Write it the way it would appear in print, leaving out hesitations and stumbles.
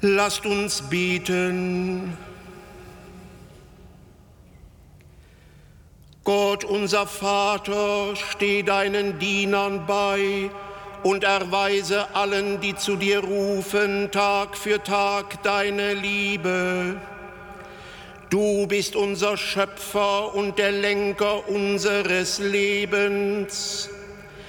Lasst uns beten. Gott, unser Vater, steh deinen Dienern bei und erweise allen, die zu dir rufen, Tag für Tag deine Liebe. Du bist unser Schöpfer und der Lenker unseres Lebens.